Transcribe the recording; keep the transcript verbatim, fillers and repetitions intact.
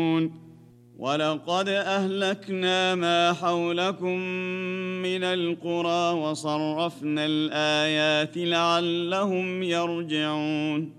ولقد أهلكنا ما حولكم من القرى وصرفنا الآيات لعلهم يرجعون